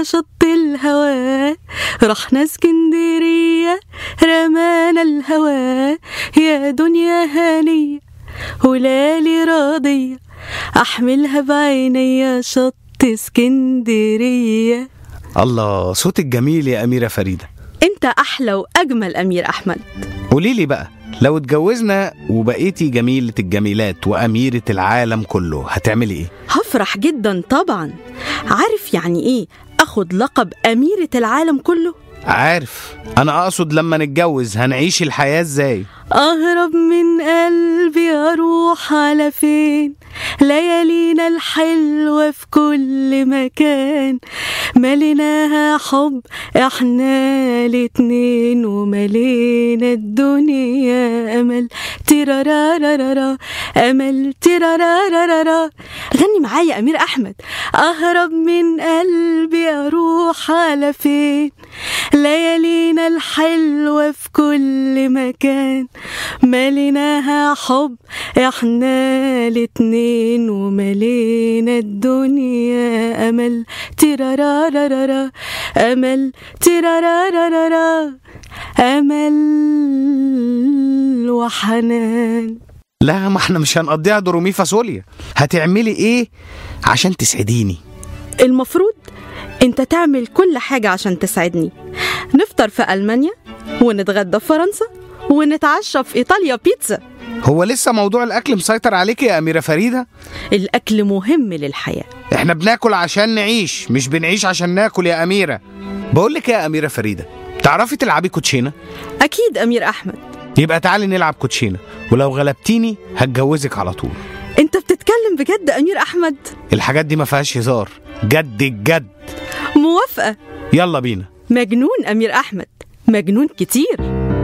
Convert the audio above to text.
على شط الهوى، رحنا اسكندرية رمانا الهوى، يا دنيا هانية ولالي راضية، أحملها بعيني شط اسكندرية. الله، صوتك جميل يا أميرة فريدة. انت أحلى وأجمل أمير أحمد. قوليلي بقى، لو اتجوزنا وبقيتي جميلة الجميلات وأميرة العالم كله هتعملي ايه؟ هفرح جدا طبعا. عارف يعني ايه أخد لقب أميرة العالم كله؟ عارف، أنا أقصد لما نتجوز هنعيش الحياة ازاي؟ أهرب من قلبي أروح على فين، ليالينا الحلوة في كل مكان، مليناها حب احنا الاتنين، وملينا الدنيا أمل تيرارارارا، أمل تيرارارارا. غني معايا أمير أحمد. أهرب من قلبي أروح على فين، ليالينا الحلوة في كل مكان، مليناها حب احنا الاتنين، وملينا الدنيا أمل تيرارارارا، أمل تيرارارارا، أمل وحنان. لا، ما احنا مش هنقضيها درومي فاصوليا. هتعملي ايه عشان تسعديني؟ المفروض انت تعمل كل حاجة عشان تسعدني. نفطر في ألمانيا، ونتغدى في فرنسا، ونتعشى في إيطاليا بيتزا. هو لسه موضوع الأكل مسيطر عليك يا أميرة فريدة؟ الأكل مهم للحياة. احنا بناكل عشان نعيش، مش بنعيش عشان ناكل يا أميرة. بقولك يا أميرة فريدة، تعرفي تلعبي كوتشينة؟ أكيد أمير أحمد. يبقى تعالي نلعب كوتشينة، ولو غلبتيني هتجوزك على طول. انت بتتكلم بجد أمير أحمد؟ الحاجات دي ما فيهاش هزار، جد الجد. موافقة. يلا بينا. مجنون أمير أحمد، مجنون كتير.